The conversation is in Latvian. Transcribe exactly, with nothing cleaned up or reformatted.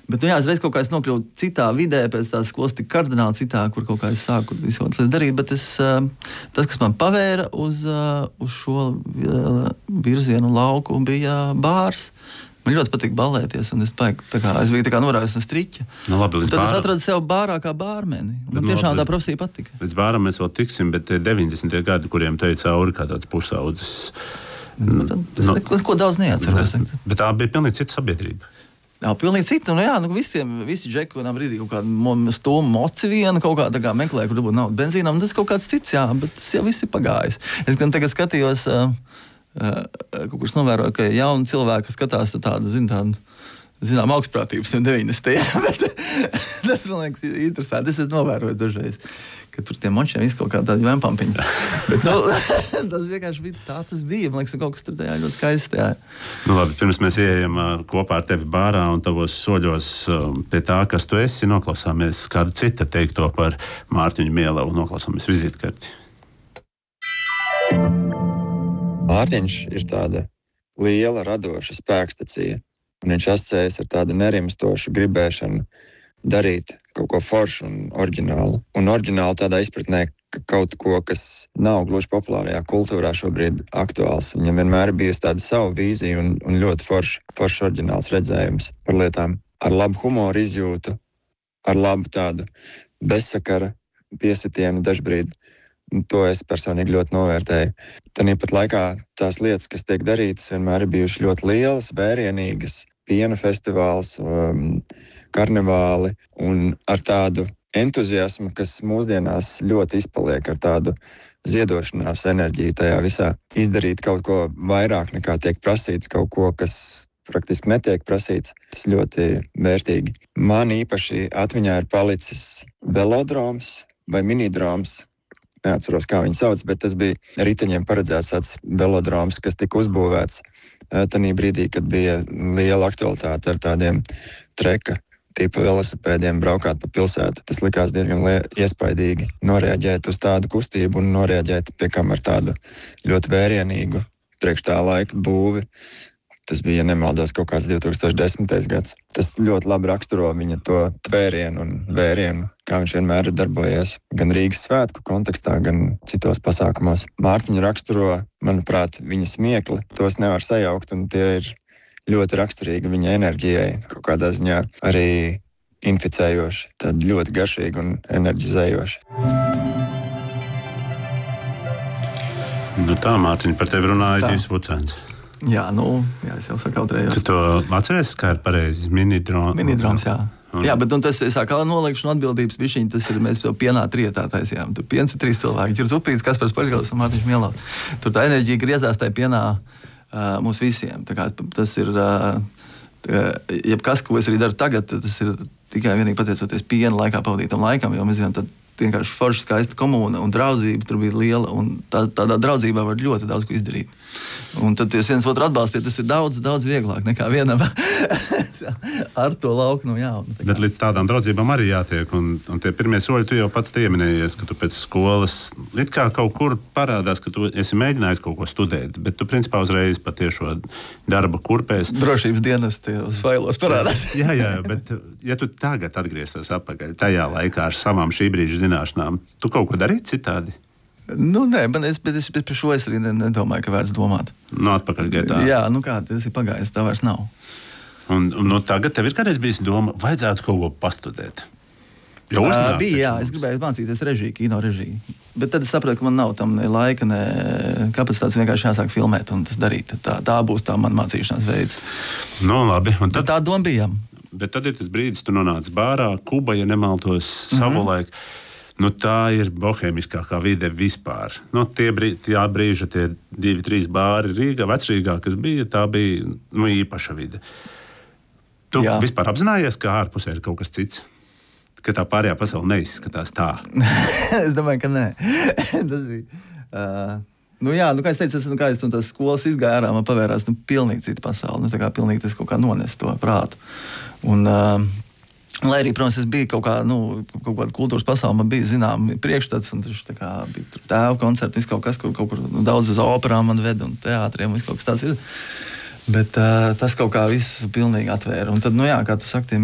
Bet, nu jā, es reiz kaut kā es nokļuvu citā vidē, pēc tās skolas tik kardināli citā, kur kaut kā es sāku visu kaut kas darīt, bet es, tas, kas man pavēra uz, uz šo virzienu lauku, bija bārs. Man ļoti patīk balēties, un es, paik, kā, es biju tā kā norāvis no striķa. Nu, labi, tad bāra... es atradu sev bārā kā bārmeni. Man nu, tiešām labi, tā profesija patika. Līdz bāram mēs vēl tiksim, bet deviņdesmitie gadi, kuriem teica cauri kā tāds pusaudzis. Nu, tas no, neko daudz neatceros. Bet tā bija pilnīgi cita sabiedrība. Jā, pilnīgi cita. Nu, jā, nu, visiem, visi džeki vienā brīdī kaut kādu stūmu moci vienu, kaut kā, kā meklēja, kur dabūt naudu benzīnām, un tas kaut kāds cits, jā, bet tas jau viss ir pagājis. Es gan tagad skatījos, uh, uh, kaut kurš novēroju, ka jauni cilvēki skatās tādu, zin, tādu, zinām, augstprātības deviņdesmitajā, bet tas, man liekas, interesanti. Es esmu novērojis dažreiz, ka tur tiem mončiem viss kaut kā tādi vempampiņi. Bet, nu, tas vienkārši bija tā, tas bija. Man liekas, ka kaut kas tur tajā ļoti skaisti tajā. Nu labi, pirms mēs ieejam uh, kopā ar tevi bārā un tavos soļos uh, pie tā, kas tu esi, noklausāmies kādu citu teikto par Mārtiņu Mielavu, noklausāmies vizītkarti. Mārtiņš ir tāda liela, radoša spēkstacija, un viņš asociējas ar tādu nerimstošu gribēšanu darīt kaut ko foršu un oriģinālu. Un oriģinālu tādā izpratnē, ka kaut ko, kas nav gluži populārajā kultūrā šobrīd aktuāls. Viņam vienmēr ir bijusi tāda savu vīzija un, un ļoti forši, forši oriģināls redzējums par lietām. Ar labu humoru izjūtu, ar labu tādu bezsakara piesitienu dažbrīd. Un to es personīgi ļoti novērtēju. Tāpat laikā tās lietas, kas tiek darītas, vienmēr ir bijušas ļoti lielas, vērienīgas, piena festivāls, um, karnevāli un ar tādu entuziasmu, kas mūsdienās ļoti izpaliek, ar tādu ziedošanās enerģiju tajā visā. Izdarīt kaut ko vairāk nekā tiek prasīts, kaut ko, kas praktiski netiek prasīts, tas ļoti vērtīgi. Man īpaši atmiņā ir palicis velodroms vai minidroms, neatceros, kā viņi sauc, bet tas bija riteņiem paredzēts tāds velodroms, kas tika uzbūvēts tanī brīdī, kad bija liela aktualitāte ar tādiem treka tipa velosipēdiem braukāt pa pilsētu. Tas likās diezgan iespaidīgi noreaģēt uz tādu kustību un noreaģēt pie kam ar tādu ļoti vērienīgu priekš tā laika būvi. Tas bija, ja nemaldos, kaut kāds divi tūkstoši desmitais gads. Tas ļoti labi raksturo viņa to tvērienu un vērienu, kā viņš vienmēr ir darbojies gan Rīgas svētku kontekstā, gan citos pasākumos. Mārtiņu raksturo, manuprāt, viņa smiekli. Tos nevar sajaukt, un tie ir ļoti raksturīgi viņa enerģijai, kaut kādā ziņā arī inficējoši, tad ļoti garšīgi un enerģizējoši. Nu tā, Mārtiņ, par tevi runāja Ģis Vucens. Jā, nu, jā, es jau sakautrējos. Tu to atceries, kā ir pareizi? Minidroms? Minidroms, jā. Un... Jā, bet un tas es sākā nolikšanu atbildības bišķiņi, tas ir, mēs jau pienā trietā taisījām. Tur piens ir trīs cilvēki, Ģirs Upīts, Kaspars Paļgals un Mārtiņš Mielovs. Tur tā enerģija griezās tajā pienā uh, mums visiem. Tā kā tas ir, uh, jebkas, ko es arī daru tagad, tas ir tikai vienīgi pateicoties piena laikā pavadītam laikam, jo mēs vienam tad vienkārši forša, skaista komūna un draudzība tur bija liela, un tā, tādā draudzībā var ļoti daudz ko izdarīt. Un tad jūs viens otru atbalstiet, tas ir daudz, daudz vieglāk nekā vienam ar to lauku no jauna. Bet līdz tādām draudzībām arī jātiek, un, un tie pirmie soļi, tu jau pats pieminējies, ka tu pēc skolas it kā kaut kur parādās, ka tu esi mēģinājis kaut ko studēt, bet tu principā uzreiz patiešo darba kurpēs. Drošības dienas tie uz failos parādās. jā, jā, bet ja tu tagad atgrieztos atpakaļ tajā laikā ar savām šī brīža zināšanām, tu kaut ko darīt citādi? Nu, nē, bet es, bet es par šo es arī nedomāju, ka vērts domāt. Nu, atpakaļ gaitā. Jā, nu kā, tas ir pagājis, tā vairs nav. Un, un no tagad tev ir kādreiz bijis doma, vajadzētu kaut ko pastudēt? Jā, uh, bija, jā, es gribēju mācīties režiju, kino režiju. Bet tad es sapratu, ka man nav tam ne laika, ne kapacitātes, vienkārši jāsāk filmēt un tas darīt. Tā, tā būs tā man mācīšanās veids. Nu, labi. Un tad, bet tā doma bija. Bet tad ir tas brīdis, tu nonāc bārā, Kuba, ja nemaltos, savulaik. Mm-hmm. Nu, tā ir bohēmiskākā vide vispār. Nu, tie brīži, tie brīži, tie divi, trīs bāri Rīgā, Vecrīgā, kas bija, tā bija nu, īpaša vide. Tu jā. Vispār apzinājies, ka ārpusē ir kaut kas cits? Ka tā pārējā pasaule neizskatās tā? Es domāju, ka nē. Tas bija... Uh... Nu jā, nu kā es teicu, es, nu, kā es no tās skolas izgāju ārā, man pavērās nu, pilnīgi cita pasaule. Nu, tā kā pilnīgi tas kaut kā nones to prātu. Un... Uh... Lai arī, protams, es biju kaut kā, nu, kaut kāda kultūras pasaule, man bija, zinām, priekšstats, un tas tā kā bija tur tēva koncerti, viss kaut kas, kur kaut kur nu, daudz uz operām man ved, un teātriem, viss kaut kas tāds ir. Bet uh, tas kaut kā viss pilnīgi atvēra. Un tad, nu jā, kā tu saki,